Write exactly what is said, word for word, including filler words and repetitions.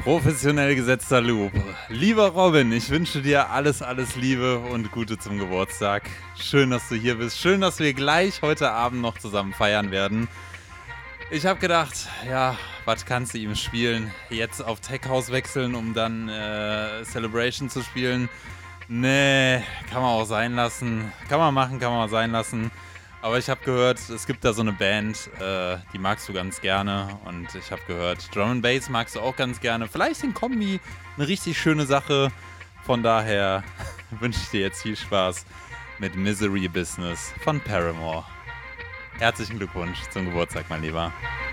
Professionell gesetzter Loop. Lieber Robin, ich wünsche dir alles, alles Liebe und Gute zum Geburtstag. Schön, dass du hier bist. Schön, dass wir gleich heute Abend noch zusammen feiern werden. Ich habe gedacht, ja, was kannst du ihm spielen? Jetzt auf Tech House wechseln, um dann äh, Celebration zu spielen? Nee, kann man auch sein lassen. Kann man machen, kann man auch sein lassen. Aber ich habe gehört, es gibt da so eine Band, äh, die magst du ganz gerne. Und ich habe gehört, Drum and Bass magst du auch ganz gerne. Vielleicht in Kombi eine richtig schöne Sache. Von daher wünsche ich dir jetzt viel Spaß mit Misery Business von Paramore. Herzlichen Glückwunsch zum Geburtstag, mein Lieber.